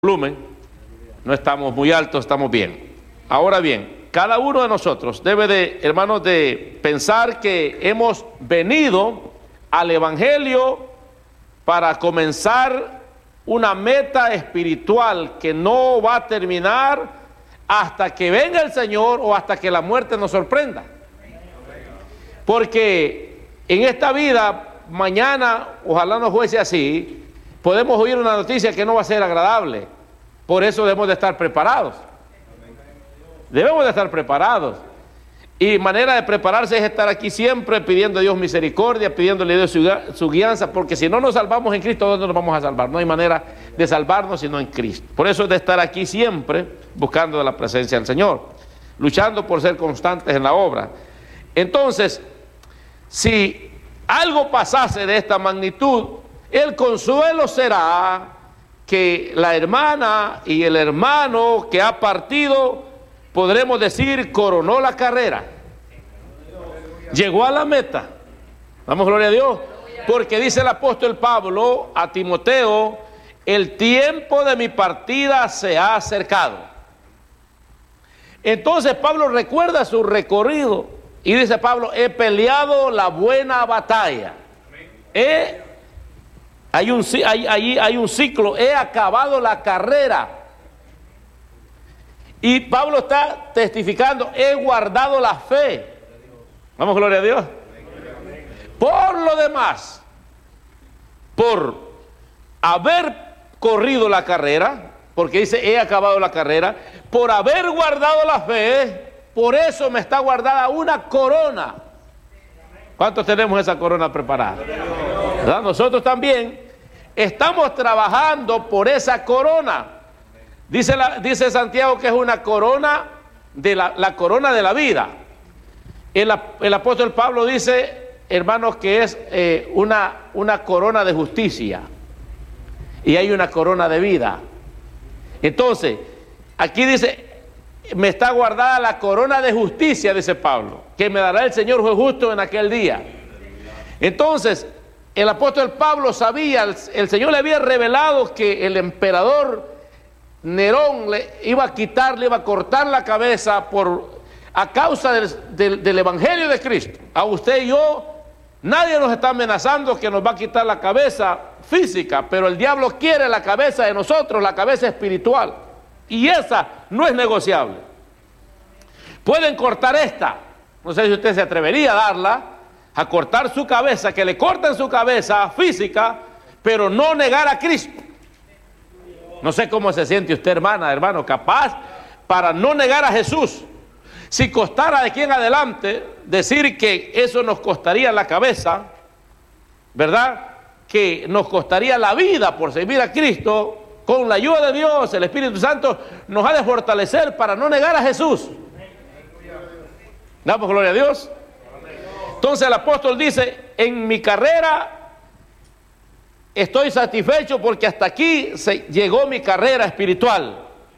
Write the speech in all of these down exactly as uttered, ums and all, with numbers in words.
volumen, no estamos muy altos, estamos bien. Ahora bien, cada uno de nosotros debe de, hermanos, de pensar que hemos venido al Evangelio para comenzar una meta espiritual que no va a terminar hasta que venga el Señor o hasta que la muerte nos sorprenda. Porque en esta vida, mañana, ojalá no fuese así, podemos oír una noticia que no va a ser agradable. Por eso debemos de estar preparados. Debemos de estar preparados. Y manera de prepararse es estar aquí siempre pidiendo a Dios misericordia, pidiéndole a Dios su, su guianza, porque si no nos salvamos en Cristo, ¿dónde nos vamos a salvar? No hay manera de salvarnos sino en Cristo. Por eso es de estar aquí siempre buscando la presencia del Señor, luchando por ser constantes en la obra. Entonces, si algo pasase de esta magnitud, el consuelo será que la hermana y el hermano que ha partido, podremos decir, coronó la carrera, llegó a la meta. Damos gloria a Dios, porque dice el apóstol Pablo a Timoteo: el tiempo de mi partida se ha acercado. Entonces Pablo recuerda su recorrido y dice Pablo: he peleado la buena batalla. He Hay un, hay, hay, hay un ciclo, he acabado la carrera. Y Pablo está testificando: he guardado la fe. Vamos, gloria a Dios. Por lo demás, por haber corrido la carrera, porque dice he acabado la carrera, por haber guardado la fe, por eso me está guardada una corona. ¿Cuántos tenemos esa corona preparada? ¿Verdad? Nosotros también estamos trabajando por esa corona. Dice, la, dice Santiago que es una corona, de la, la corona de la vida. El, el apóstol Pablo dice, hermanos, que es eh, una, una corona de justicia. Y hay una corona de vida. Entonces, aquí dice: me está guardada la corona de justicia, dice Pablo, que me dará el Señor juez justo en aquel día. Entonces, el apóstol Pablo sabía, el, el Señor le había revelado que el emperador Nerón le iba a quitar, le iba a cortar la cabeza por, a causa del, del, del Evangelio de Cristo. A usted y yo, nadie nos está amenazando que nos va a quitar la cabeza física, pero el diablo quiere la cabeza de nosotros, la cabeza espiritual. Y esa no es negociable. Pueden cortar esta, no sé si usted se atrevería a darla, a cortar su cabeza, que le corten su cabeza física, pero no negar a Cristo. No sé cómo se siente usted, hermana, hermano, capaz para no negar a Jesús. Si costara de aquí en adelante decir que eso nos costaría la cabeza, ¿verdad? Que nos costaría la vida por servir a Cristo. Con la ayuda de Dios, el Espíritu Santo nos ha de fortalecer para no negar a Jesús. Damos gloria a Dios. Entonces el apóstol dice: en mi carrera estoy satisfecho porque hasta aquí se llegó mi carrera espiritual.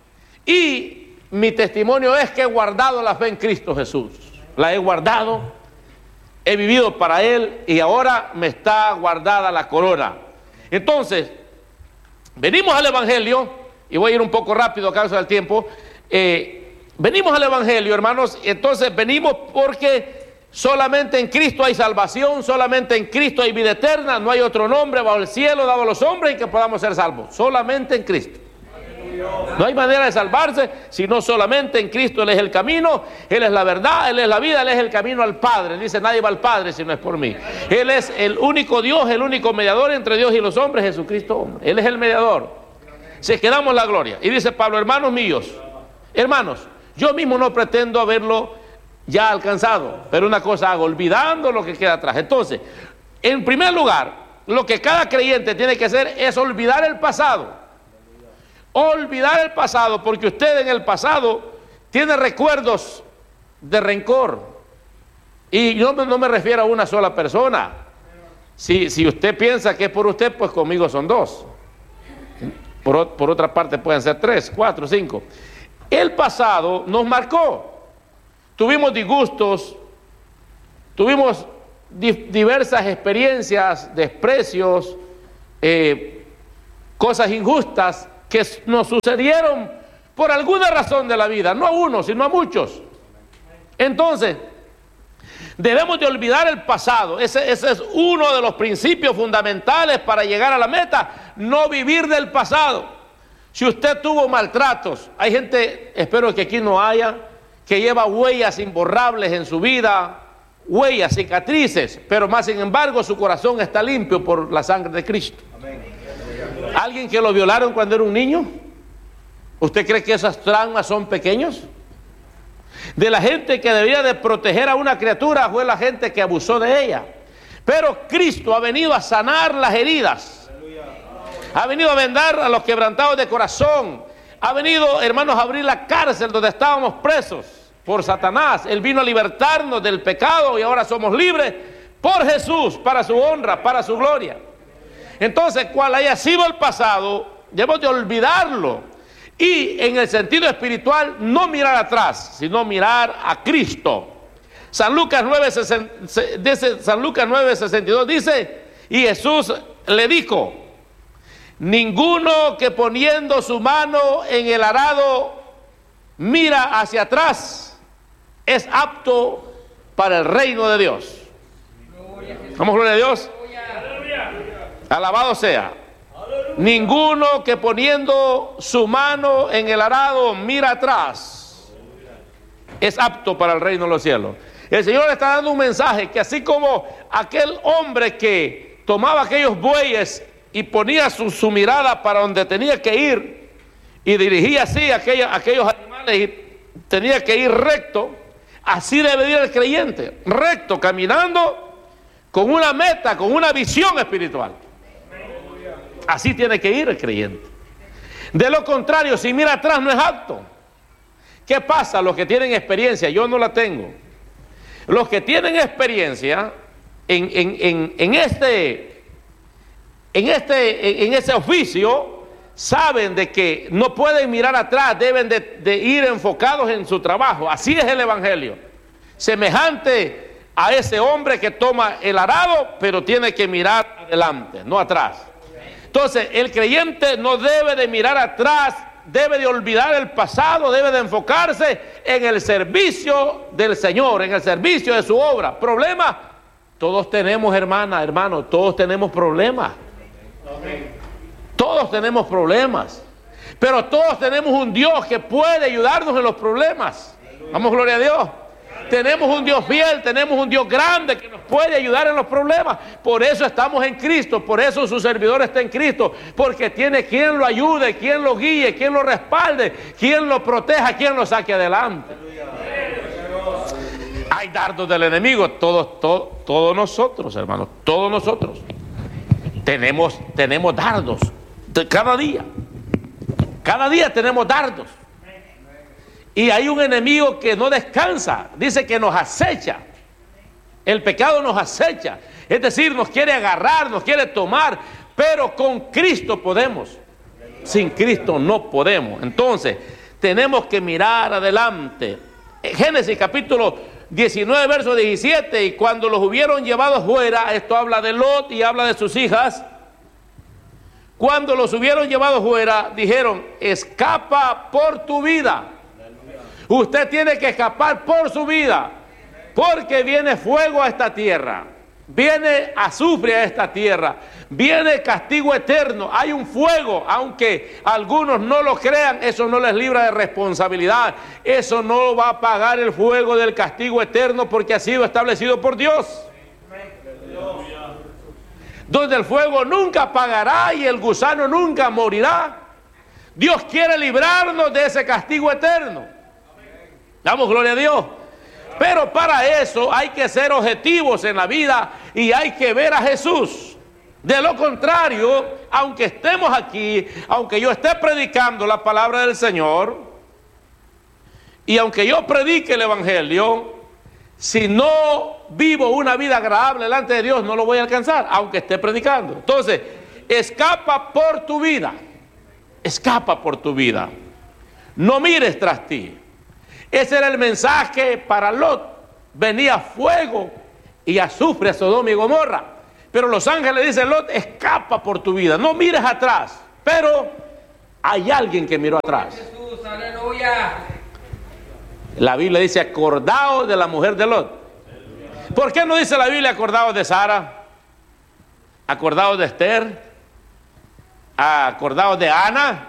Y mi testimonio es que he guardado la fe en Cristo Jesús. La he guardado, he vivido para Él y ahora me está guardada la corona. Entonces, venimos al Evangelio, y voy a ir un poco rápido a causa del tiempo. Eh, venimos al Evangelio, hermanos, entonces venimos porque solamente en Cristo hay salvación, solamente en Cristo hay vida eterna, no hay otro nombre bajo el cielo dado a los hombres en que podamos ser salvos, solamente en Cristo. No hay manera de salvarse sino solamente en Cristo. Él es el camino, Él es la verdad, Él es la vida, Él es el camino al Padre. Él dice: nadie va al Padre si no es por mí. Él es el único Dios, el único mediador entre Dios y los hombres, Jesucristo hombre. Él es el mediador. Si quedamos la gloria. Y dice Pablo: hermanos míos, hermanos, yo mismo no pretendo haberlo ya alcanzado, pero una cosa hago, olvidando lo que queda atrás. Entonces, en primer lugar, lo que cada creyente tiene que hacer es olvidar el pasado. Olvidar el pasado, porque usted en el pasado tiene recuerdos de rencor. Y yo no me refiero a una sola persona. Si, si usted piensa que es por usted, pues conmigo son dos. Por, por otra parte pueden ser tres, cuatro, cinco. El pasado nos marcó. Tuvimos disgustos, tuvimos di diversas experiencias, desprecios, eh, cosas injustas que nos sucedieron por alguna razón de la vida, no a uno, sino a muchos. Entonces, debemos de olvidar el pasado. Ese, ese es uno de los principios fundamentales para llegar a la meta, no vivir del pasado. Si usted tuvo maltratos, hay gente, espero que aquí no haya, que lleva huellas imborrables en su vida, huellas, cicatrices, pero más sin embargo su corazón está limpio por la sangre de Cristo. Amén. ¿Alguien que lo violaron cuando era un niño? ¿Usted cree que esos traumas son pequeños? De la gente que debía de proteger a una criatura fue la gente que abusó de ella. Pero Cristo ha venido a sanar las heridas, ha venido a vendar a los quebrantados de corazón, ha venido, hermanos, a abrir la cárcel donde estábamos presos por Satanás. Él vino a libertarnos del pecado y ahora somos libres por Jesús, para su honra, para su gloria. Entonces, cual haya sido el pasado, debemos de olvidarlo y en el sentido espiritual no mirar atrás, sino mirar a Cristo. San Lucas nueve, San Lucas nueve, sesenta y dos dice, y Jesús le dijo, ninguno que poniendo su mano en el arado mira hacia atrás es apto para el reino de Dios. ¿Vamos, gloria a Dios? Alabado sea. Ninguno que poniendo su mano en el arado mira atrás es apto para el reino de los cielos. El Señor le está dando un mensaje que así como aquel hombre que tomaba aquellos bueyes y ponía su, su mirada para donde tenía que ir y dirigía así aquellos, aquellos animales y tenía que ir recto, así debe ir el creyente, recto, caminando con una meta, con una visión espiritual. Así tiene que ir el creyente. De lo contrario, si mira atrás no es apto. ¿Qué pasa? Los que tienen experiencia, yo no la tengo. Los que tienen experiencia en, en, en, en este, en este, en ese oficio, saben de que no pueden mirar atrás, deben de, de ir enfocados en su trabajo. Así es el evangelio. Semejante a ese hombre que toma el arado, pero tiene que mirar adelante, no atrás. Entonces, el creyente no debe de mirar atrás, debe de olvidar el pasado, debe de enfocarse en el servicio del Señor, en el servicio de su obra. ¿Problema? Todos tenemos, hermana, hermano, todos tenemos problemas. Todos tenemos problemas. Pero todos tenemos un Dios que puede ayudarnos en los problemas. Vamos, gloria a Dios. Tenemos un Dios fiel, tenemos un Dios grande que nos puede ayudar en los problemas. Por eso estamos en Cristo, por eso su servidor está en Cristo, porque tiene quien lo ayude, quien lo guíe, quien lo respalde, quien lo proteja, quien lo saque adelante. Hay dardos del enemigo, todos, todos, todos nosotros, hermanos, todos nosotros tenemos, tenemos dardos de cada día. Cada día tenemos dardos. Y hay un enemigo que no descansa, dice que nos acecha. El pecado nos acecha, es decir, nos quiere agarrar, nos quiere tomar, pero con Cristo podemos. Sin Cristo no podemos. Entonces, tenemos que mirar adelante. Génesis capítulo diecinueve, verso diecisiete, y cuando los hubieron llevado fuera, esto habla de Lot y habla de sus hijas. Cuando los hubieron llevado fuera, dijeron, escapa por tu vida. Usted tiene que escapar por su vida, porque viene fuego a esta tierra, viene azufre a esta tierra, viene castigo eterno. Hay un fuego, aunque algunos no lo crean, eso no les libra de responsabilidad. Eso no va a apagar el fuego del castigo eterno, porque ha sido establecido por Dios. Donde el fuego nunca apagará y el gusano nunca morirá. Dios quiere librarnos de ese castigo eterno. Damos gloria a Dios. Pero para eso hay que ser objetivos en la vida y hay que ver a Jesús. De lo contrario, aunque estemos aquí, aunque yo esté predicando la palabra del Señor y aunque yo predique el evangelio, si no vivo una vida agradable delante de Dios, no lo voy a alcanzar, aunque esté predicando. Entonces, escapa por tu vida. Escapa por tu vida. No mires tras ti. Ese era el mensaje para Lot. Venía fuego y azufre a Sodoma y Gomorra. Pero los ángeles dicen, Lot, escapa por tu vida, no mires atrás. Pero hay alguien que miró atrás. Jesús, aleluya. La Biblia dice, acordaos de la mujer de Lot. ¿Por qué no dice la Biblia acordaos de Sara? Acordaos de Esther. Acordaos de Ana.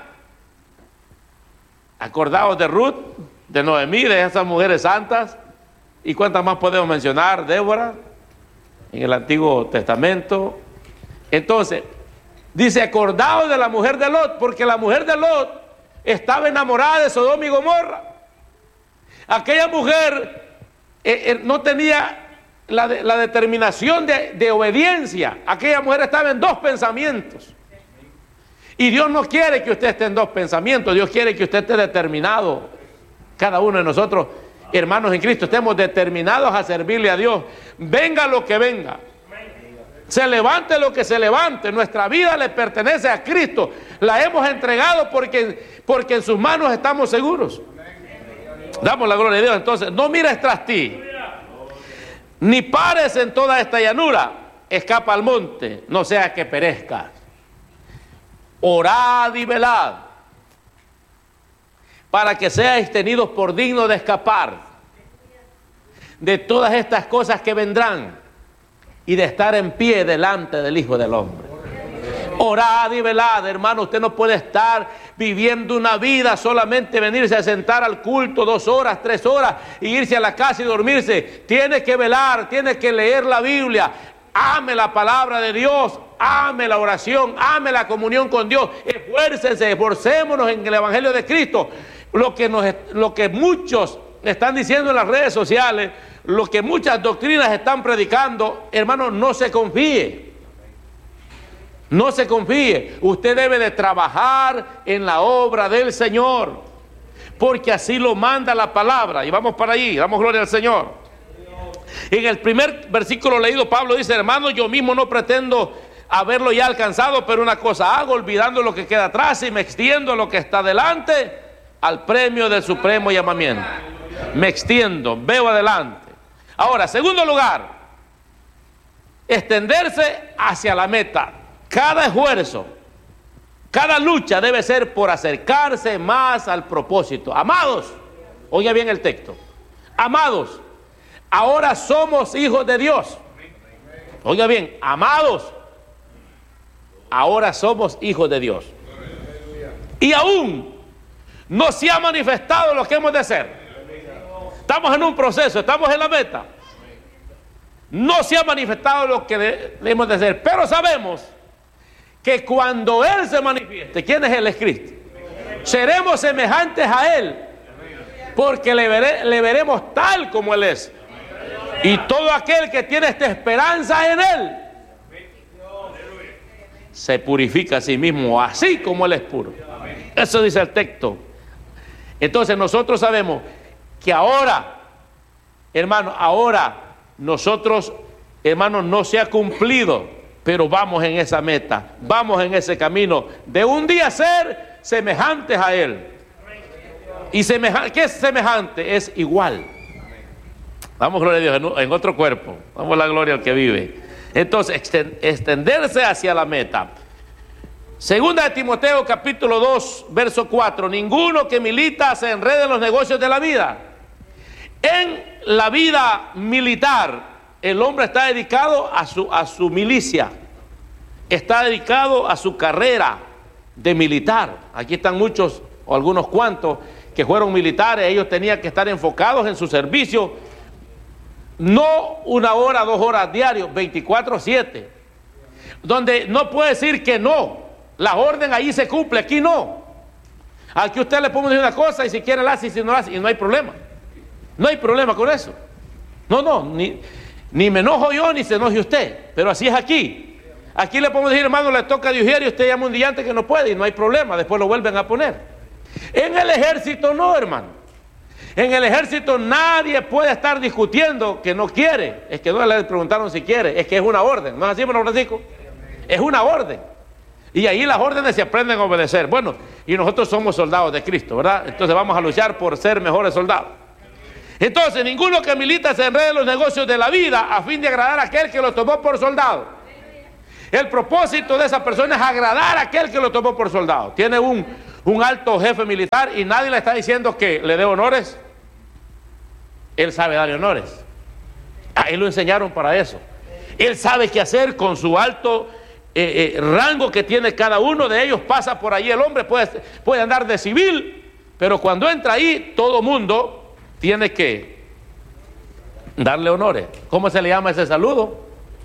Acordaos de Ruth, de Noemí, de esas mujeres santas. ¿Y cuántas más podemos mencionar? Débora, en el Antiguo Testamento. Entonces, dice, acordaos de la mujer de Lot, porque la mujer de Lot estaba enamorada de Sodoma y Gomorra. Aquella mujer eh, eh, no tenía la, de, la determinación de, de obediencia. Aquella mujer estaba en dos pensamientos. Y Dios no quiere que usted esté en dos pensamientos. Dios quiere que usted esté determinado. Cada uno de nosotros, hermanos en Cristo, estemos determinados a servirle a Dios. Venga lo que venga. Se levante lo que se levante. Nuestra vida le pertenece a Cristo. La hemos entregado porque, porque en sus manos estamos seguros. Damos la gloria a Dios. Entonces, no mires tras ti, ni pares en toda esta llanura. Escapa al monte, no sea que perezcas. Orad y velad, para que seáis tenidos por dignos de escapar de todas estas cosas que vendrán y de estar en pie delante del Hijo del Hombre. Orad y velad, hermano. Usted no puede estar viviendo una vida solamente venirse a sentar al culto dos horas, tres horas y irse a la casa y dormirse. Tiene que velar, tiene que leer la Biblia. Ame la palabra de Dios, ame la oración, ame la comunión con Dios. Esfuércense, esforcémonos en el Evangelio de Cristo. Lo que, nos, lo que muchos están diciendo en las redes sociales, lo que muchas doctrinas están predicando, hermano, no se confíe. No se confíe. Usted debe de trabajar en la obra del Señor, porque así lo manda la palabra. Y vamos para allí, damos gloria al Señor. En el primer versículo leído, Pablo dice, hermano, yo mismo no pretendo haberlo ya alcanzado, pero una cosa hago, olvidando lo que queda atrás y me extiendo a lo que está delante, al premio del supremo llamamiento. Me extiendo, veo adelante. Ahora, segundo lugar, extenderse hacia la meta. Cada esfuerzo, cada lucha debe ser por acercarse más al propósito. Amados, oiga bien el texto. Amados, ahora somos hijos de Dios. Oiga bien, amados, ahora somos hijos de Dios. Y aún no se ha manifestado lo que hemos de ser. Estamos en un proceso, estamos en la meta. No se ha manifestado lo que debemos de ser, pero sabemos que cuando Él se manifieste, ¿quién es Él? Es Cristo. Seremos semejantes a Él, porque le, veré, le veremos tal como Él es. Y todo aquel que tiene esta esperanza en Él se purifica a sí mismo, así como Él es puro. Eso dice el texto. Entonces nosotros sabemos que ahora, hermano, ahora nosotros, hermanos, no se ha cumplido, pero vamos en esa meta, vamos en ese camino de un día ser semejantes a Él. Y semejante, ¿qué es semejante? Es igual. Damos gloria a Dios en otro cuerpo. Damos la gloria al que vive. Entonces, extenderse hacia la meta. Segunda de Timoteo, capítulo dos, verso cuatro. Ninguno que milita se enrede en los negocios de la vida. En la vida militar, el hombre está dedicado a su, a su milicia. Está dedicado a su carrera de militar. Aquí están muchos, o algunos cuantos, que fueron militares. Ellos tenían que estar enfocados en su servicio. No una hora, dos horas diarios, veinticuatro siete. Donde no puede decir que no. La orden ahí se cumple, aquí no. Aquí usted le puede decir una cosa y si quiere la hace y si no la hace, y no hay problema. No hay problema con eso. No, no, ni, ni me enojo yo ni se enoje usted. Pero así es aquí. Aquí le podemos decir, hermano, le toca diujer y usted llama un día antes que no puede y no hay problema. Después lo vuelven a poner. En el ejército no, hermano. En el ejército nadie puede estar discutiendo que no quiere. Es que no le preguntaron si quiere. Es que es una orden. ¿No es así, hermano Francisco? Es una orden. Y ahí las órdenes se aprenden a obedecer. Bueno, y nosotros somos soldados de Cristo, ¿verdad? Entonces vamos a luchar por ser mejores soldados. Entonces, ninguno que milita se enrede en los negocios de la vida a fin de agradar a aquel que lo tomó por soldado. El propósito de esa persona es agradar a aquel que lo tomó por soldado. Tiene un, un alto jefe militar y nadie le está diciendo que le dé honores. Él sabe darle honores. A él lo enseñaron para eso. Él sabe qué hacer con su alto eh, eh, rango que tiene cada uno de ellos. Pasa por ahí el hombre, puede, puede andar de civil, pero cuando entra ahí, todo mundo tiene que darle honores. ¿Cómo se le llama ese saludo?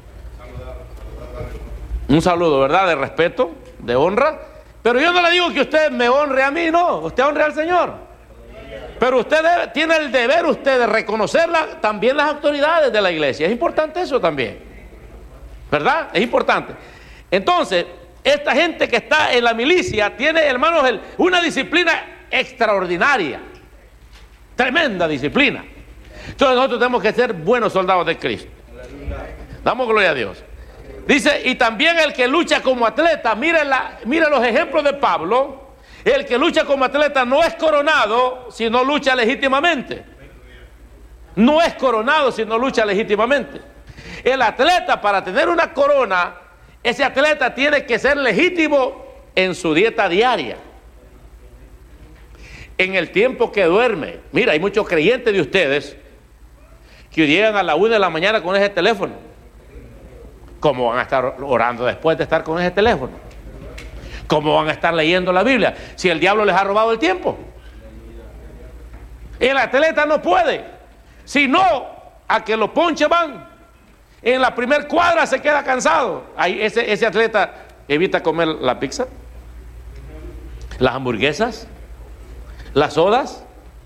Un saludo, ¿verdad? De respeto, de honra. Pero yo no le digo que usted me honre a mí, no. Usted honre al Señor. Pero usted debe, tiene el deber usted de reconocer la, también las autoridades de la iglesia. Es importante eso también, ¿verdad? Es importante. Entonces, esta gente que está en la milicia tiene, hermanos, el, una disciplina extraordinaria. Tremenda disciplina. Entonces nosotros tenemos que ser buenos soldados de Cristo. Damos gloria a Dios. Dice, y también el que lucha como atleta, mire, la, mire los ejemplos de Pablo. El que lucha como atleta no es coronado si no lucha legítimamente. No es coronado si no lucha legítimamente. El atleta, para tener una corona, ese atleta tiene que ser legítimo en su dieta diaria, en el tiempo que duerme. Mira, hay muchos creyentes de ustedes que llegan a la una de la mañana con ese teléfono. ¿Cómo van a estar orando después de estar con ese teléfono? ¿Cómo van a estar leyendo la Biblia si el diablo les ha robado el tiempo? El atleta no puede, sino a que los ponches van. En la primer cuadra se queda cansado. Ahí ese, ese atleta evita comer la pizza, las hamburguesas, las sodas.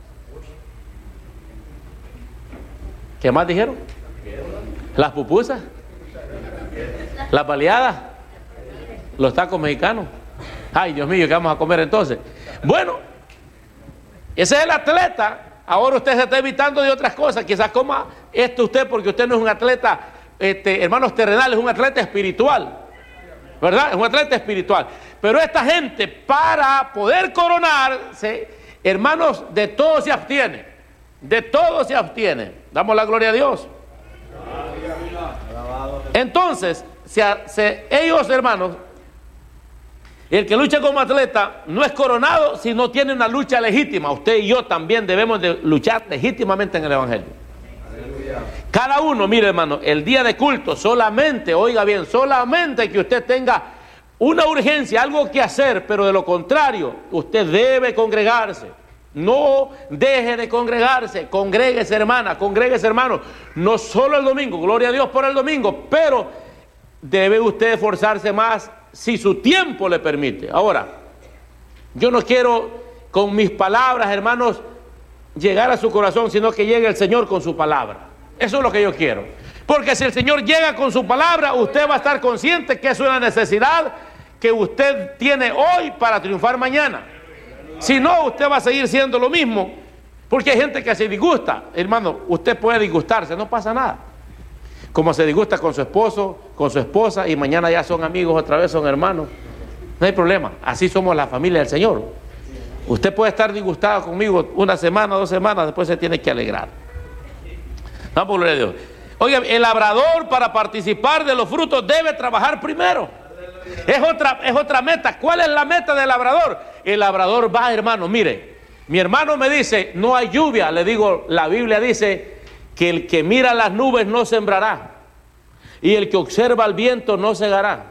¿Qué más dijeron? Las pupusas, las baleadas, los tacos mexicanos. Ay, Dios mío, ¿qué vamos a comer entonces? Bueno, ese es el atleta. Ahora usted se está evitando de otras cosas. Quizás coma esto usted porque usted no es un atleta, este, hermanos, terrenales, es un atleta espiritual, ¿verdad? Es un atleta espiritual. Pero esta gente, para poder coronarse, hermanos, de todo se abstiene. De todo se abstiene. Damos la gloria a Dios. Entonces, se, se, ellos, hermanos, el que lucha como atleta no es coronado si no tiene una lucha legítima. Usted y yo también debemos de luchar legítimamente en el Evangelio. Cada uno, mire, hermano, el día de culto solamente, oiga bien, solamente que usted tenga una urgencia, algo que hacer, pero de lo contrario, usted debe congregarse. No deje de congregarse, congréguese, hermana, congréguese, hermano, no solo el domingo, gloria a Dios por el domingo, pero debe usted esforzarse más si su tiempo le permite. Ahora, yo no quiero con mis palabras, hermanos, llegar a su corazón, sino que llegue el Señor con su palabra. Eso es lo que yo quiero. Porque si el Señor llega con su palabra, usted va a estar consciente que es una necesidad que usted tiene hoy para triunfar mañana. Si no, usted va a seguir siendo lo mismo, porque hay gente que se disgusta. Hermano, usted puede disgustarse, no pasa nada. Como se disgusta con su esposo, con su esposa, y mañana ya son amigos, otra vez son hermanos. No hay problema, así somos la familia del Señor. Usted puede estar disgustado conmigo una semana, dos semanas, después se tiene que alegrar. Vamos, gloria a Dios. Oiga, el labrador para participar de los frutos debe trabajar primero. Es otra, es otra meta. ¿Cuál es la meta del labrador? El labrador va, hermano, mire, mi hermano me dice, no hay lluvia. Le digo, la Biblia dice que el que mira las nubes no sembrará, y el que observa el viento no segará.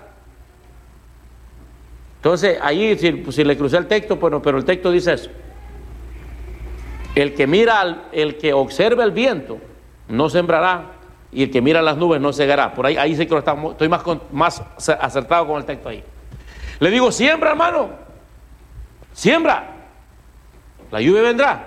Entonces, ahí, si, si le crucé el texto, bueno, pero el texto dice eso. El que mira, el que observa el viento no sembrará, y el que mira las nubes no segará. Por ahí, ahí sí que estamos, estoy más, con, más acertado con el texto ahí. Le digo, siembra, hermano, siembra, la lluvia vendrá.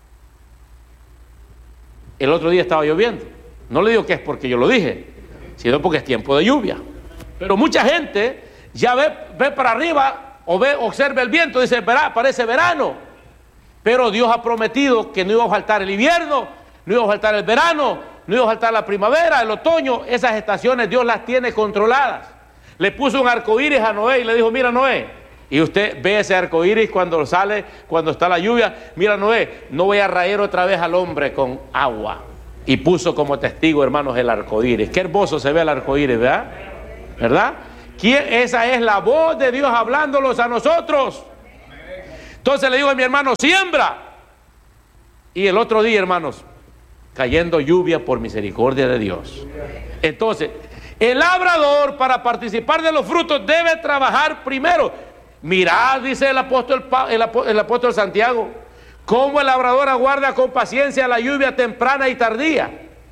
El otro día estaba lloviendo. No le digo que es porque yo lo dije, sino porque es tiempo de lluvia. Pero mucha gente ya ve, ve para arriba o ve, observa el viento, dice, verá, parece verano. Pero Dios ha prometido que no iba a faltar el invierno, no iba a faltar el verano, no iba a faltar la primavera, el otoño. Esas estaciones Dios las tiene controladas. Le puso un arco iris a Noé y le dijo, mira, Noé, y usted ve ese arco iris cuando sale, cuando está la lluvia. Mira, Noé, no voy a raer otra vez al hombre con agua. Y puso como testigo, hermanos, el arco iris. Qué hermoso se ve el arco iris, ¿verdad? ¿Verdad? ¿Quién? Esa es la voz de Dios hablándolos a nosotros. Entonces le digo a mi hermano, siembra. Y el otro día, hermanos, cayendo lluvia por misericordia de Dios. Entonces, el labrador para participar de los frutos debe trabajar primero. Mirad, dice el apóstol, el apóstol, el apóstol Santiago, cómo el labrador aguarda con paciencia la lluvia temprana y tardía.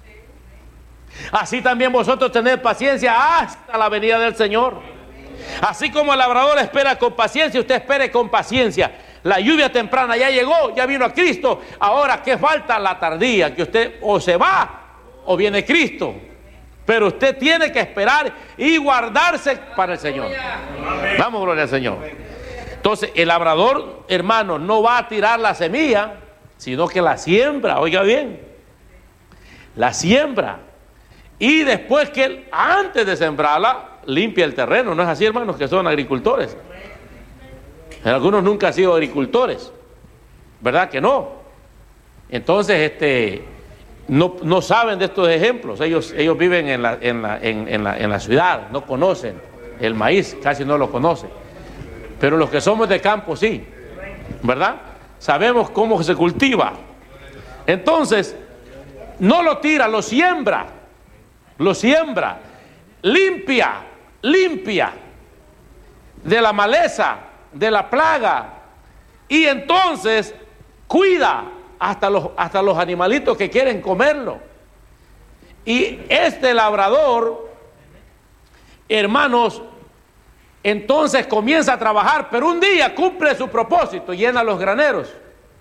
Así también vosotros tened paciencia hasta la venida del Señor. Así como el labrador espera con paciencia, usted espere con paciencia. La lluvia temprana ya llegó, ya vino a Cristo. Ahora, ¿qué falta? La tardía, que usted o se va o viene Cristo. Pero usted tiene que esperar y guardarse para el Señor. Vamos, gloria al Señor. Entonces, el labrador, hermano, no va a tirar la semilla, sino que la siembra. Oiga bien, la siembra. Y después que él, antes de sembrarla, limpia el terreno. ¿No es así, hermanos, que son agricultores? Algunos nunca han sido agricultores, ¿verdad que no? Entonces, este, no, no saben de estos ejemplos. Ellos, ellos viven en la, en, la, en, en, la, en la ciudad, no conocen el maíz, casi no lo conocen. Pero los que somos de campo sí, ¿verdad? Sabemos cómo se cultiva. Entonces, no lo tira, lo siembra, lo siembra, limpia, limpia de la maleza, de la plaga, y entonces cuida hasta los, hasta los animalitos que quieren comerlo. Y este labrador, hermanos, entonces comienza a trabajar, pero un día cumple su propósito, llena los graneros,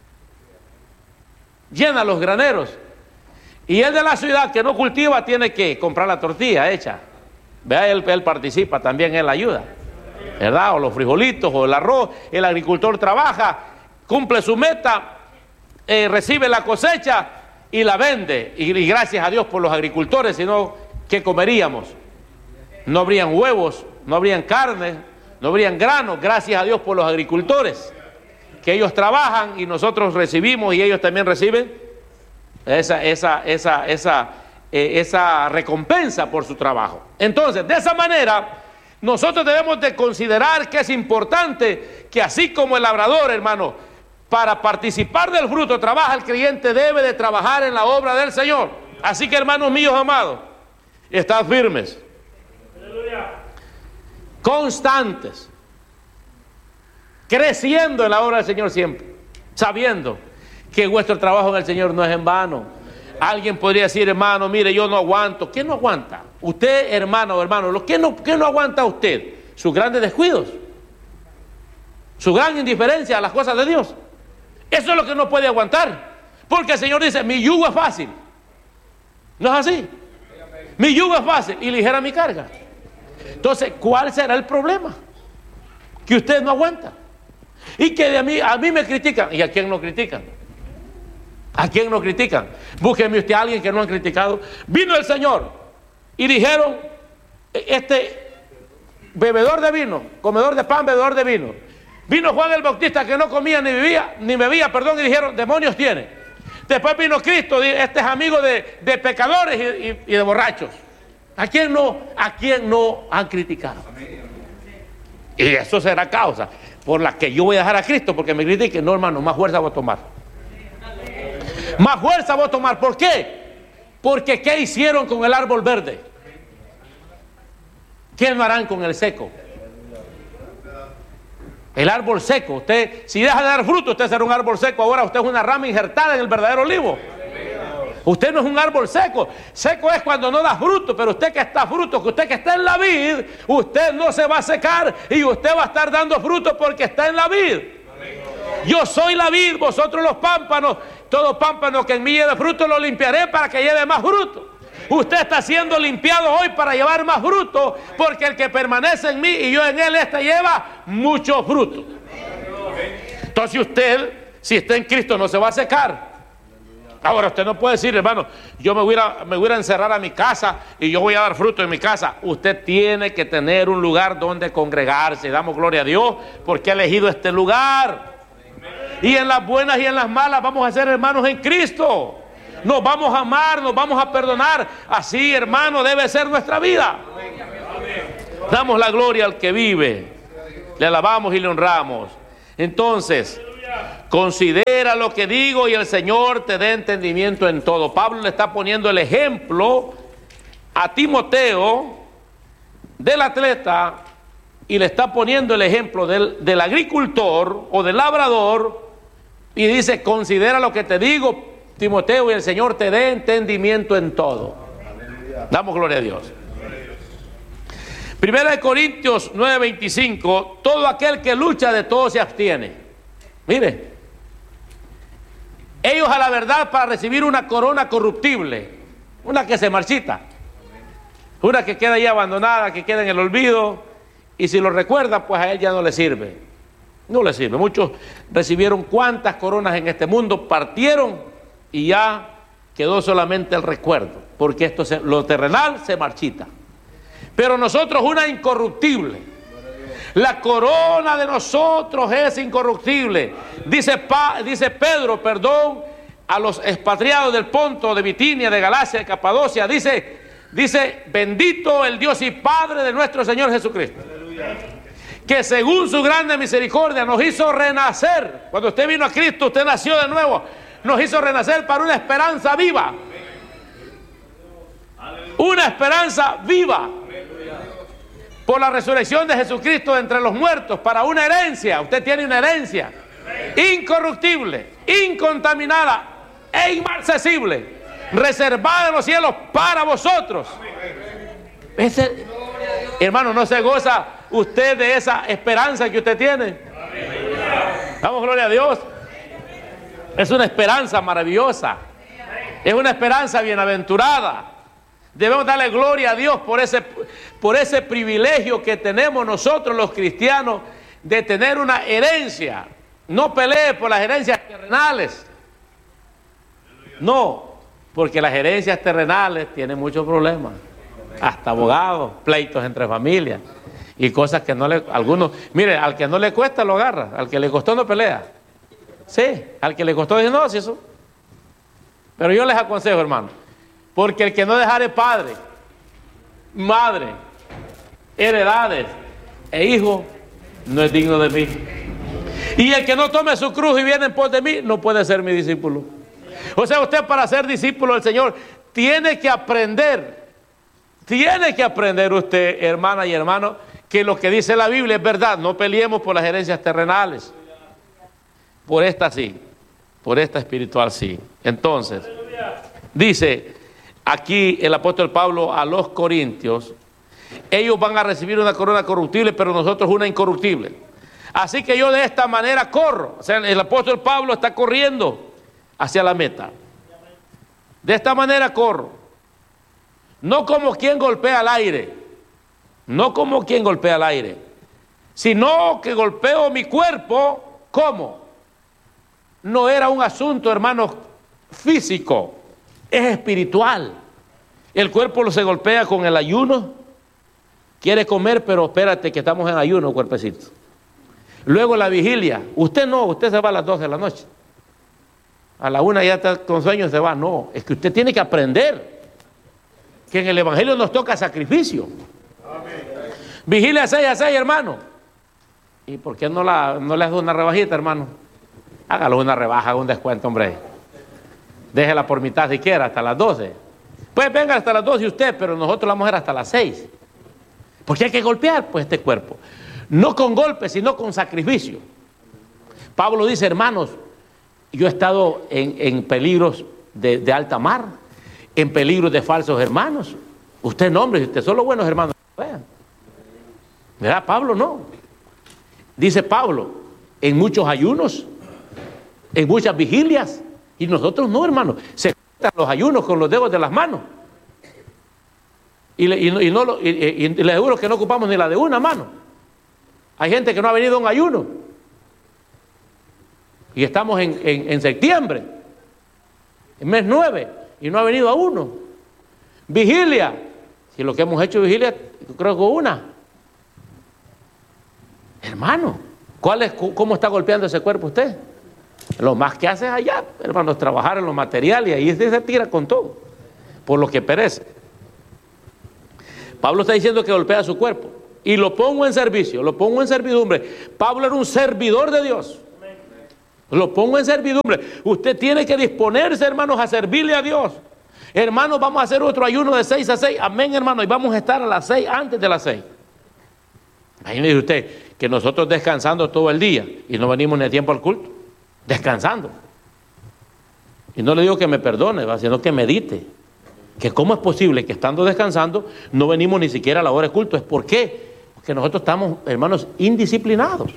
llena los graneros, y el de la ciudad que no cultiva tiene que comprar la tortilla hecha. Vea, él, él participa también, él ayuda, ¿verdad? O los frijolitos, o el arroz. El agricultor trabaja, cumple su meta, eh, recibe la cosecha y la vende. Y, y gracias a Dios por los agricultores, si no, ¿qué comeríamos? No habrían huevos, no habrían carne, no habrían granos. Gracias a Dios por los agricultores, que ellos trabajan y nosotros recibimos y ellos también reciben esa, esa, esa, esa, eh, esa recompensa por su trabajo. Entonces, de esa manera, nosotros debemos de considerar que es importante que así como el labrador, hermano, para participar del fruto trabaja, el creyente debe de trabajar en la obra del Señor. Así que, hermanos míos amados, estad firmes, constantes, creciendo en la obra del Señor siempre, sabiendo que vuestro trabajo en el Señor no es en vano. Alguien podría decir, hermano, mire, yo no aguanto. ¿Qué no aguanta? Usted, hermano, hermano, ¿qué no, qué no aguanta usted? Sus grandes descuidos, su gran indiferencia a las cosas de Dios. Eso es lo que no puede aguantar, porque el Señor dice, mi yugo es fácil. ¿No es así? Mi yugo es fácil y ligera mi carga. Entonces, ¿cuál será el problema? Que usted no aguanta. Y que de a mí, a mí me critican. ¿Y a quién no critican? ¿A quién no critican? Búsqueme usted a alguien que no han criticado. Vino el Señor y dijeron, este bebedor de vino, comedor de pan, bebedor de vino. Vino Juan el Bautista, que no comía ni bebía, ni bebía, perdón, y dijeron, demonios tiene. Después vino Cristo, este es amigo de, de pecadores y, y, y de borrachos. ¿A quién no, a quién no han criticado? Y eso será causa por la que yo voy a dejar a Cristo, porque me critiquen. No, hermano, más fuerza voy a tomar. Más fuerza voy a tomar. ¿Por qué? Porque ¿qué hicieron con el árbol verde? ¿Qué no harán con el seco? El árbol seco, usted, si deja de dar fruto, usted será un árbol seco. Ahora usted es una rama injertada en el verdadero olivo. Usted no es un árbol seco. Seco es cuando no da fruto, pero usted que está fruto, que usted que está en la vid, usted no se va a secar y usted va a estar dando fruto porque está en la vid. Yo soy la vid, vosotros los pámpanos. Todo pámpano que en mí lleve fruto lo limpiaré para que lleve más fruto. Usted está siendo limpiado hoy para llevar más fruto, porque el que permanece en mí y yo en él, este lleva mucho fruto. Entonces usted, si está en Cristo, no se va a secar. Ahora usted no puede decir, hermano, yo me voy, a, me voy a encerrar a mi casa y yo voy a dar fruto en mi casa. Usted tiene que tener un lugar donde congregarse. Damos gloria a Dios porque ha elegido este lugar. Y en las buenas y en las malas vamos a ser hermanos en Cristo. Nos vamos a amar, nos vamos a perdonar. Así, hermano, debe ser nuestra vida. Damos la gloria al que vive. Le alabamos y le honramos. Entonces, Considera lo que digo y el Señor te dé entendimiento en todo. Pablo le está poniendo el ejemplo a Timoteo del atleta y le está poniendo el ejemplo del, del agricultor o del labrador y dice, considera lo que te digo, Timoteo, y el Señor te dé entendimiento en todo. Damos gloria a Dios. Primera de Corintios nueve veinticinco, todo aquel que lucha de todo se abstiene. Mire, ellos a la verdad para recibir una corona corruptible, una que se marchita, una que queda ahí abandonada, que queda en el olvido, y si lo recuerda, pues a él ya no le sirve, no le sirve. Muchos recibieron cuantas coronas en este mundo, partieron y ya quedó solamente el recuerdo, porque esto se, lo terrenal se marchita. Pero nosotros una incorruptible. La corona de nosotros es incorruptible. Dice, pa, dice Pedro, perdón, a los expatriados del Ponto, de Bitinia, de Galacia, de Capadocia. Dice, dice, bendito el Dios y Padre de nuestro Señor Jesucristo. Aleluya. Que según su grande misericordia nos hizo renacer. Cuando usted vino a Cristo, usted nació de nuevo. Nos hizo renacer para una esperanza viva. Una esperanza viva. Por la resurrección de Jesucristo de entre los muertos, para una herencia. Usted tiene una herencia incorruptible, incontaminada e inmarcesible, reservada en los cielos para vosotros. Ese, hermano, ¿no se goza usted de esa esperanza que usted tiene? Damos gloria a Dios. Es una esperanza maravillosa, es una esperanza bienaventurada. Debemos darle gloria a Dios por ese, por ese privilegio que tenemos nosotros los cristianos de tener una herencia. No pelee por las herencias terrenales. No, porque las herencias terrenales tienen muchos problemas. Hasta abogados, pleitos entre familias y cosas que no le... Algunos, mire, al que no le cuesta lo agarra, al que le costó no pelea. Sí, al que le costó dice no, si eso. Pero yo les aconsejo, hermano. Porque el que no dejare padre, madre, heredades e hijos, no es digno de mí. Y el que no tome su cruz y viene en pos de mí, no puede ser mi discípulo. O sea, usted para ser discípulo del Señor, tiene que aprender, tiene que aprender usted, hermana y hermano, que lo que dice la Biblia es verdad. No peleemos por las herencias terrenales. Por esta sí, por esta espiritual sí. Entonces, dice... Aquí el apóstol Pablo a los corintios, ellos van a recibir una corona corruptible, pero nosotros una incorruptible. Así que yo de esta manera corro. O sea, el apóstol Pablo está corriendo hacia la meta. De esta manera corro. No como quien golpea al aire, no como quien golpea al aire, sino que golpeo mi cuerpo. ¿Cómo? No era un asunto, hermanos, físico. Es espiritual. El cuerpo se golpea con el ayuno. Quiere comer, pero espérate que estamos en ayuno, cuerpecito. Luego la vigilia. Usted no, usted se va a las doce de la noche. A la una ya está con sueño y se va. No, es que usted tiene que aprender que en el evangelio nos toca sacrificio. Amén. Vigilia seis a seis, hermano. ¿Y por qué no, la, no le hace una rebajita, hermano? Hágalo una rebaja, un descuento, hombre. Déjela por mitad si quiere, hasta las doce. Pues venga hasta las doce usted, pero nosotros la vamos a hacer hasta las seis. Porque hay que golpear pues este cuerpo. No con golpes, sino con sacrificio. Pablo dice, hermanos, yo he estado en, en peligros de, de alta mar, en peligros de falsos hermanos. Usted no, hombre, usted son los buenos hermanos. Vean. ¿Verdad? Pablo no. Dice Pablo, en muchos ayunos, en muchas vigilias. Y nosotros no, hermano. Se cortan los ayunos con los dedos de las manos. Y, le, y, y, no lo, y, y, y les aseguro que no ocupamos ni la de una mano. Hay gente que no ha venido a un ayuno. Y estamos en, en, en septiembre, en mes nueve, y no ha venido a uno. Vigilia. Si lo que hemos hecho vigilia, creo que una. Hermano, ¿cuál es, ¿cómo está golpeando ese cuerpo usted? Lo más que hace es allá, hermano, es trabajar en lo material y ahí se tira con todo, por lo que perece. Pablo está diciendo que golpea su cuerpo y lo pongo en servicio, lo pongo en servidumbre. Pablo era un servidor de Dios. Lo pongo en servidumbre. Usted tiene que disponerse, hermanos, a servirle a Dios. Hermanos, vamos a hacer otro ayuno de seis a seis. Amén, hermano. Y vamos a estar a las seis antes de las seis. Imagínese usted que nosotros descansando todo el día y no venimos ni a tiempo al culto. Descansando. Y no le digo que me perdone, ¿va? Sino que medite. Que cómo es posible que estando descansando no venimos ni siquiera a la hora de culto. ¿Es por qué? Porque nosotros estamos, hermanos, indisciplinados.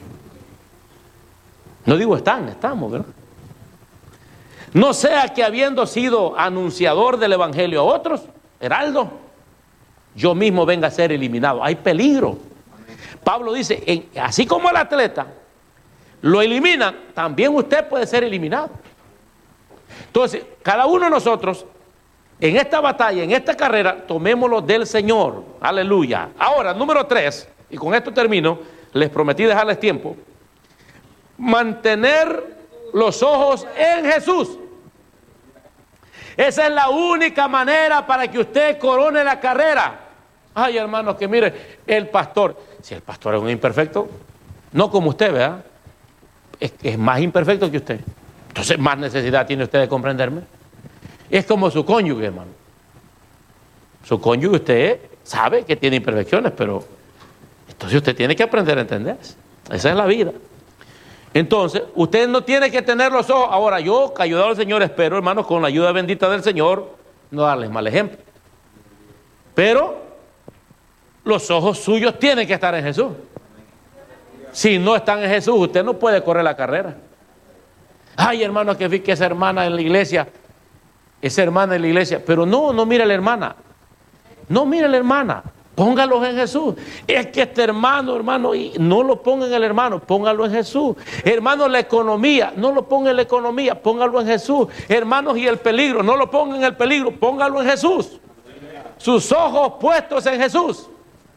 No digo están, estamos, ¿verdad? No sea que habiendo sido anunciador del evangelio a otros, heraldo, yo mismo venga a ser eliminado. Hay peligro. Pablo dice, en, así como el atleta lo eliminan, también usted puede ser eliminado. Entonces, cada uno de nosotros, en esta batalla, en esta carrera, tomémoslo del Señor. Aleluya. Ahora, número tres, y con esto termino, les prometí dejarles tiempo. Mantener los ojos en Jesús. Esa es la única manera para que usted corone la carrera. Ay, hermanos, que mire, el pastor, si el pastor es un imperfecto, no como usted, ¿verdad? Es, es más imperfecto que usted. Entonces, más necesidad tiene usted de comprenderme. Es como su cónyuge, hermano. Su cónyuge, usted sabe que tiene imperfecciones, pero entonces usted tiene que aprender a entenderse. Esa es la vida. Entonces, usted no tiene que tener los ojos. Ahora, yo, ayudado al Señor, espero, hermanos, con la ayuda bendita del Señor, no darles mal ejemplo. Pero los ojos suyos tienen que estar en Jesús. Si no están en Jesús, usted no puede correr la carrera. Ay, hermano, que vi que esa hermana en la iglesia, esa hermana en la iglesia, pero no, no mire a la hermana. No mire a la hermana. Póngalos en Jesús. Es que este hermano, hermano, y no lo ponga en el hermano, póngalo en Jesús. Hermanos, la economía, no lo ponga en la economía, póngalo en Jesús. Hermanos, y el peligro, no lo ponga en el peligro, póngalo en Jesús. Sus ojos puestos en Jesús.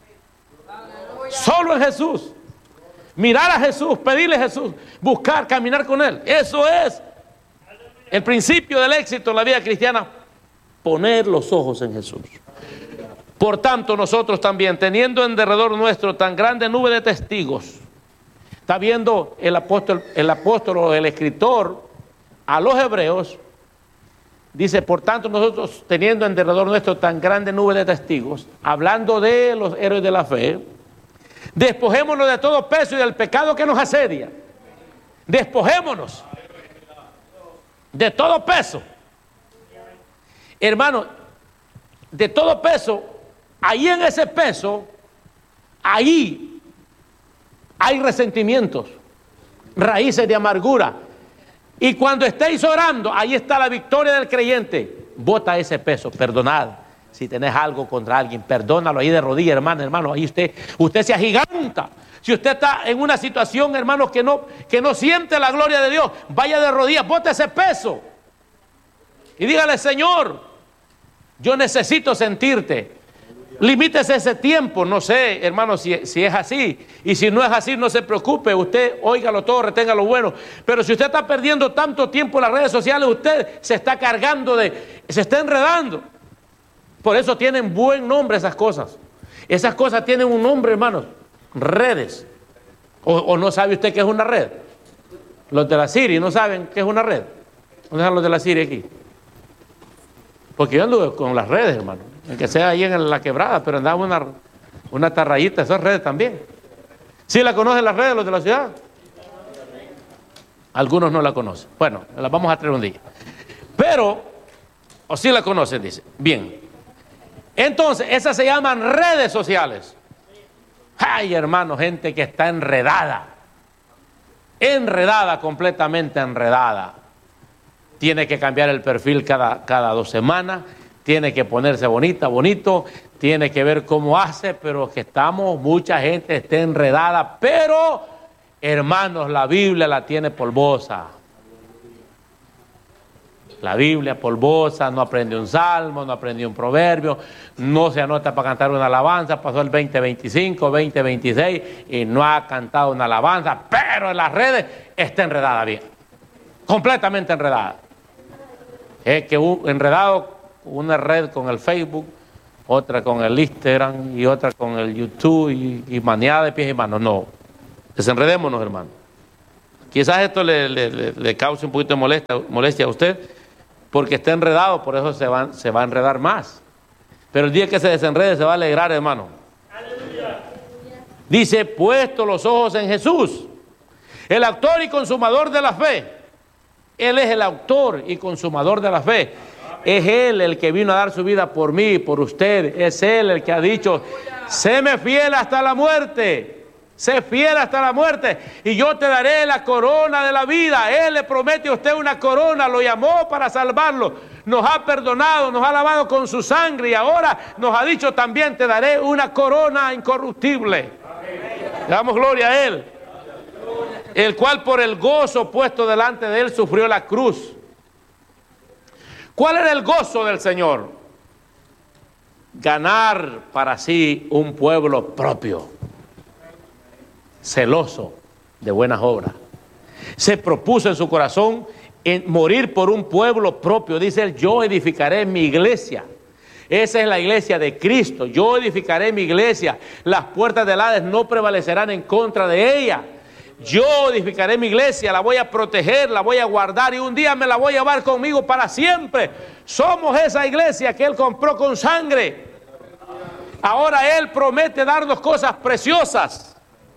Solo en Jesús. Mirar a Jesús, pedirle a Jesús, buscar, caminar con Él. Eso es el principio del éxito en la vida cristiana. Poner los ojos en Jesús. Por tanto, nosotros también, teniendo en derredor nuestro tan grande nube de testigos, está viendo el apóstol, el apóstol o el escritor a los hebreos, dice, por tanto, nosotros teniendo en derredor nuestro tan grande nube de testigos, hablando de los héroes de la fe, despojémonos de todo peso y del pecado que nos asedia. Despojémonos de todo peso. Hermano, de todo peso. Ahí en ese peso, ahí hay resentimientos, raíces de amargura. Y cuando estéis orando, ahí está la victoria del creyente. Bota ese peso, perdonad. Si tenés algo contra alguien, perdónalo ahí de rodillas, hermano, hermano. Ahí usted, usted se agiganta. Si usted está en una situación, hermano, que no, que no siente la gloria de Dios, vaya de rodillas, bote ese peso. Y dígale, Señor, yo necesito sentirte. Limítese ese tiempo, no sé, hermano, si, si es así. Y si no es así, no se preocupe. Usted óigalo todo, retenga lo bueno. Pero si usted está perdiendo tanto tiempo en las redes sociales, usted se está cargando de, se está enredando. Por eso tienen buen nombre esas cosas. Esas cosas tienen un nombre, hermanos. Redes. O, o no sabe usted qué es una red. Los de la Siri no saben qué es una red. ¿Dónde están los de la Siri aquí? Porque yo ando con las redes, hermano. Aunque sea ahí en la quebrada, pero andaba una, una tarrayita, esas redes también. ¿Sí la conocen las redes, los de la ciudad? Algunos no la conocen. Bueno, las vamos a traer un día. Pero, o sí la conocen, dice. Bien. Entonces, esas se llaman redes sociales. Ay, hermano, gente que está enredada. Enredada, completamente enredada. Tiene que cambiar el perfil cada, cada dos semanas. Tiene que ponerse bonita, bonito, tiene que ver cómo hace, pero que estamos, mucha gente está enredada, pero, hermanos, la Biblia la tiene polvosa. La Biblia polvosa, no aprende un salmo, no aprende un proverbio, no se anota para cantar una alabanza, pasó el veinte veinticinco, veinte veintiséis y no ha cantado una alabanza, pero en las redes está enredada bien, completamente enredada. Es que un enredado, una red con el Facebook, otra con el Instagram y otra con el YouTube y, y maneada de pies y manos. No, desenredémonos, hermano. Quizás esto le, le, le, le cause un poquito de molestia, molestia a usted, porque está enredado, por eso se va, se va a enredar más. Pero el día que se desenrede se va a alegrar, hermano. ¡Aleluya! Dice, puesto los ojos en Jesús, el autor y consumador de la fe. Él es el autor y consumador de la fe. Es Él el que vino a dar su vida por mí y por usted. Es Él el que ha dicho, séme fiel hasta la muerte. Sé fiel hasta la muerte y yo te daré la corona de la vida. Él le promete a usted una corona, lo llamó para salvarlo. Nos ha perdonado, nos ha lavado con su sangre y ahora nos ha dicho también, te daré una corona incorruptible. Le damos gloria a Él. El cual por el gozo puesto delante de Él sufrió la cruz. ¿Cuál era el gozo del Señor? Ganar para sí un pueblo propio, celoso de buenas obras. Se propuso en su corazón en morir por un pueblo propio. Dice él, yo edificaré mi iglesia. Esa es la iglesia de Cristo. Yo edificaré mi iglesia. Las puertas del Hades no prevalecerán en contra de ella. Yo edificaré mi iglesia, la voy a proteger, la voy a guardar y un día me la voy a llevar conmigo para siempre. Somos esa iglesia que Él compró con sangre. Ahora Él promete darnos cosas preciosas.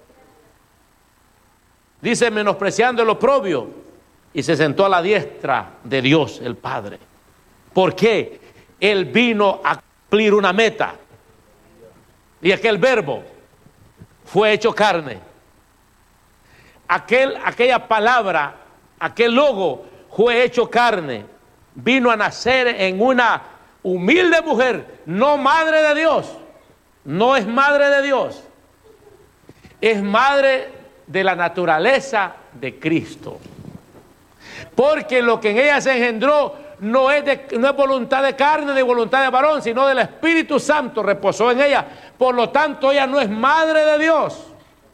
Dice, menospreciando el oprobio, y se sentó a la diestra de Dios el Padre. ¿Por qué? Él vino a cumplir una meta. Y aquel verbo fue hecho carne. Aquel, aquella palabra, aquel logo fue hecho carne. Vino a nacer en una humilde mujer, no madre de Dios. No es madre de Dios. Es madre de la naturaleza de Cristo. Porque lo que en ella se engendró no es, de, no es voluntad de carne ni voluntad de varón, sino del Espíritu Santo reposó en ella. Por lo tanto, ella no es madre de Dios.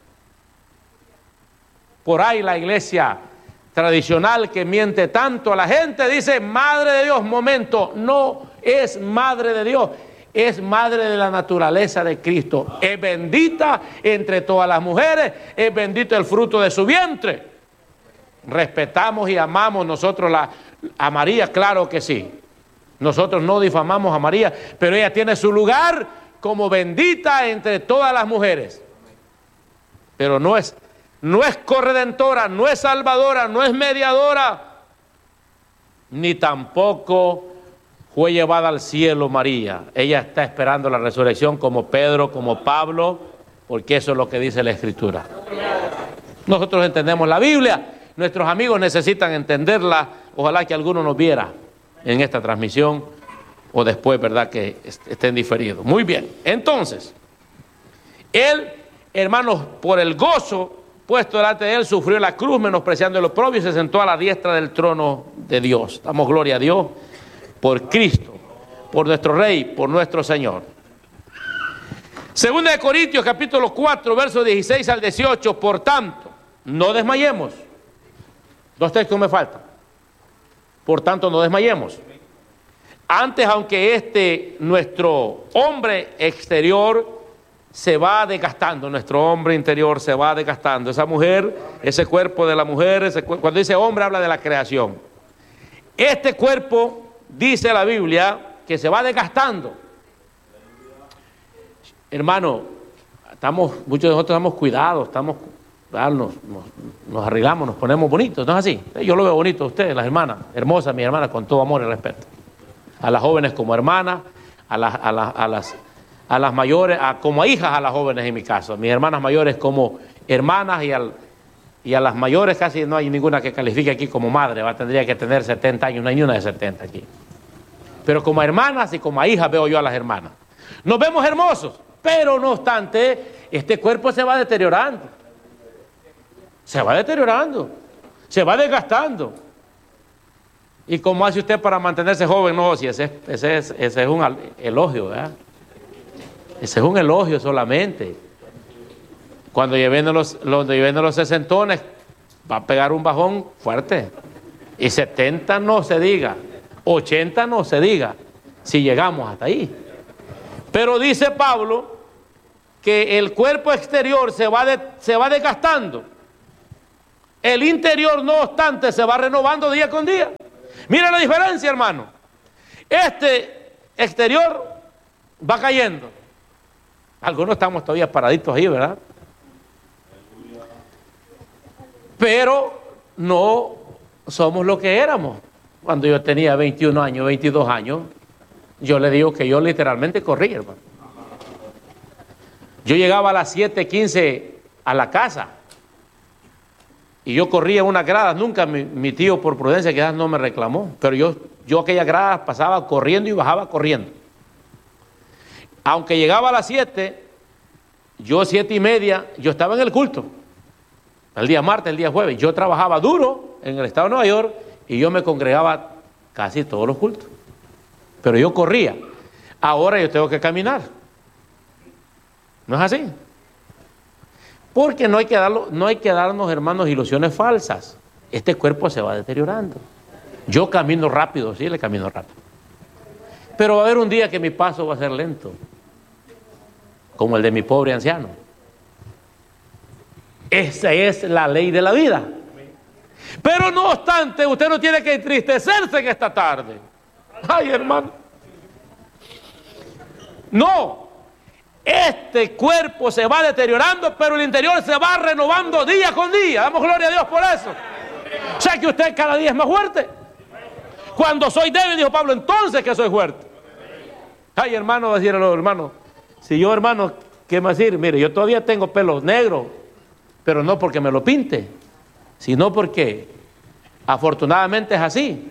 Por ahí la iglesia tradicional que miente tanto a la gente dice madre de Dios. Momento, no es madre de Dios, es madre de la naturaleza de Cristo. Es bendita entre todas las mujeres, es bendito el fruto de su vientre. Respetamos y amamos nosotros la, a María, claro que sí. Nosotros no difamamos a María, pero ella tiene su lugar como bendita entre todas las mujeres. Pero no es No es corredentora, no es salvadora, no es mediadora, ni tampoco fue llevada al cielo María. Ella está esperando la resurrección como Pedro, como Pablo, porque eso es lo que dice la Escritura. Nosotros entendemos la Biblia, nuestros amigos necesitan entenderla. Ojalá que alguno nos viera en esta transmisión o después, ¿verdad?, que estén diferidos. Muy bien, entonces, él, hermanos, por el gozo puesto delante de él, sufrió la cruz, menospreciando el oprobio, y se sentó a la diestra del trono de Dios. Damos gloria a Dios por Cristo, por nuestro Rey, por nuestro Señor. Segunda de Corintios, capítulo cuatro, versos dieciséis al dieciocho. Por tanto, no desmayemos. Dos textos me faltan. Por tanto, no desmayemos. Antes, aunque este, nuestro hombre exterior, se va desgastando, nuestro hombre interior se va desgastando. Esa mujer, ese cuerpo de la mujer, ese cu- cuando dice hombre habla de la creación. Este cuerpo, dice la Biblia, que se va desgastando. Hermano, estamos, muchos de nosotros estamos cuidados, estamos, nos, nos, nos arreglamos, nos ponemos bonitos, ¿no es así? Yo lo veo bonito a ustedes, las hermanas, hermosas, mis hermanas, con todo amor y respeto. A las jóvenes como hermanas, a las... A las, a las a las mayores, a, como a hijas a las jóvenes en mi caso, mis hermanas mayores como hermanas y, al, y a las mayores casi no hay ninguna que califique aquí como madre, va, tendría que tener setenta años, no hay ni una de setenta aquí. Pero como a hermanas y como a hijas veo yo a las hermanas. Nos vemos hermosos, pero no obstante, este cuerpo se va deteriorando, se va deteriorando, se va desgastando. ¿Y cómo hace usted para mantenerse joven? No, si ese, ese, ese, ese es un elogio, ¿verdad? Ese es un elogio solamente. Cuando lleven los, los, los sesentones, va a pegar un bajón fuerte. Y setenta no se diga, ochenta no se diga, si llegamos hasta ahí. Pero dice Pablo que el cuerpo exterior se va, de, se va desgastando. El interior, no obstante, se va renovando día con día. Mira la diferencia, hermano. Este exterior va cayendo. Algunos estamos todavía paraditos ahí, ¿verdad? Pero no somos lo que éramos. Cuando yo tenía veintiún años, veintidós años, yo le digo que yo literalmente corría, hermano. Yo llegaba a las siete quince a la casa y yo corría unas gradas. Nunca mi, mi tío, por prudencia, quizás no me reclamó, pero yo, yo aquellas gradas pasaba corriendo y bajaba corriendo. Aunque llegaba a las siete, yo siete y media, yo estaba en el culto. El día martes, el día jueves, yo trabajaba duro en el estado de Nueva York y yo me congregaba casi todos los cultos. Pero yo corría. Ahora yo tengo que caminar. ¿No es así? Porque no hay que darlo, no hay que darnos, hermanos, ilusiones falsas. Este cuerpo se va deteriorando. Yo camino rápido, sí, le camino rápido. Pero va a haber un día que mi paso va a ser lento, como el de mi pobre anciano. Esa es la ley de la vida. Pero no obstante, usted no tiene que entristecerse en esta tarde. Ay, hermano. No. Este cuerpo se va deteriorando, pero el interior se va renovando día con día. Damos gloria a Dios por eso. O sea que usted cada día es más fuerte. Cuando soy débil, dijo Pablo, entonces que soy fuerte. Ay, hermano, va a decir a los hermanos, si yo, hermano, ¿qué me va a decir? Mire, yo todavía tengo pelos negros, pero no porque me lo pinte, sino porque afortunadamente es así.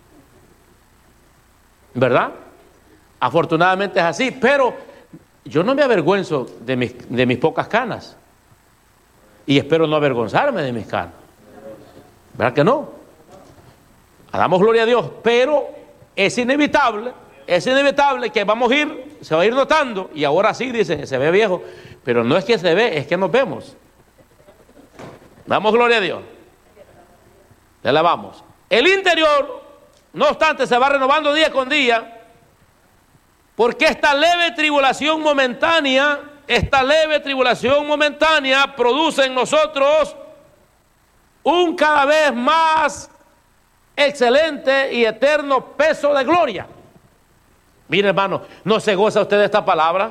¿Verdad? Afortunadamente es así, pero yo no me avergüenzo de mis, de mis pocas canas. Y espero no avergonzarme de mis canas. ¿Verdad que no? Damos gloria a Dios, pero es inevitable, es inevitable que vamos a ir, se va a ir notando, y ahora sí dicen, se ve viejo, pero no es que se ve, es que nos vemos. Damos gloria a Dios. Le alabamos. El interior, no obstante, se va renovando día con día, porque esta leve tribulación momentánea, esta leve tribulación momentánea produce en nosotros un cada vez más excelente y eterno peso de gloria. Mire, hermano, ¿no se goza usted de esta palabra?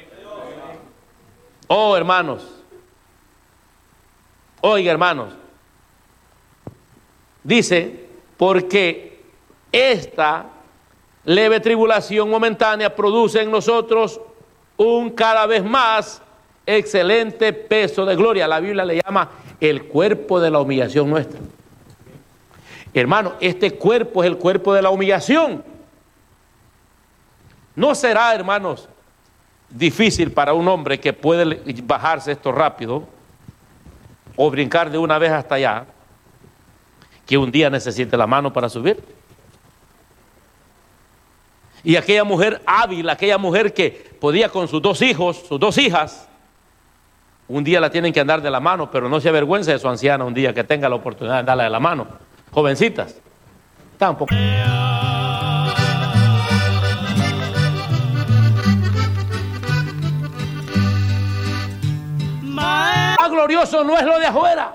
Oh, hermanos. Oiga, hermanos. Dice, porque esta leve tribulación momentánea produce en nosotros un cada vez más excelente peso de gloria. La Biblia le llama el cuerpo de la humillación nuestra. Hermano, este cuerpo es el cuerpo de la humillación. No será, hermanos, difícil para un hombre que puede bajarse esto rápido o brincar de una vez hasta allá, que un día necesite la mano para subir. Y aquella mujer hábil, aquella mujer que podía con sus dos hijos, sus dos hijas, un día la tienen que andar de la mano, pero no se avergüence de su anciana un día que tenga la oportunidad de andarla de la mano. Jovencitas, tampoco. Más glorioso no es lo de afuera.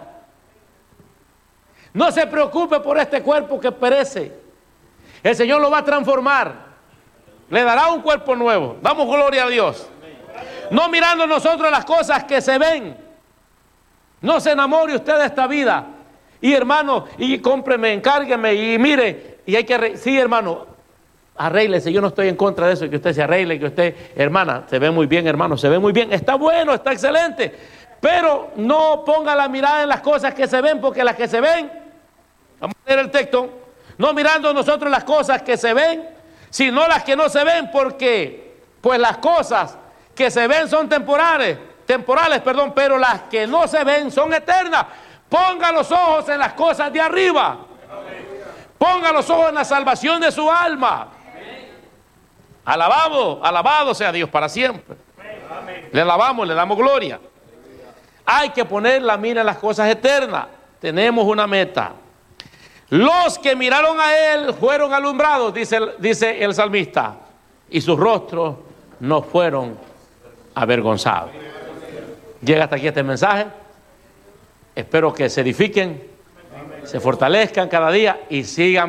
No se preocupe por este cuerpo que perece. El Señor lo va a transformar. Le dará un cuerpo nuevo. Damos gloria a Dios. No mirando nosotros las cosas que se ven. No se enamore usted de esta vida. Y hermano, y cómpreme, encárgueme, y mire, y hay que, arreglar. Sí, hermano, arréglese, yo no estoy en contra de eso, que usted se arregle, que usted, hermana, se ve muy bien, hermano, se ve muy bien, está bueno, está excelente, pero no ponga la mirada en las cosas que se ven, porque las que se ven, vamos a leer el texto, no mirando nosotros las cosas que se ven, sino las que no se ven, porque, pues las cosas que se ven son temporales, temporales, perdón, pero las que no se ven son eternas. Ponga los ojos en las cosas de arriba. Ponga los ojos en la salvación de su alma. Alabado, alabado sea Dios para siempre. Le alabamos, le damos gloria. Hay que poner la mira en las cosas eternas. Tenemos una meta. Los que miraron a Él fueron alumbrados, dice, dice el salmista, y sus rostros no fueron avergonzados. ¿Llega hasta aquí este mensaje? Espero que se edifiquen, se fortalezcan cada día y sigan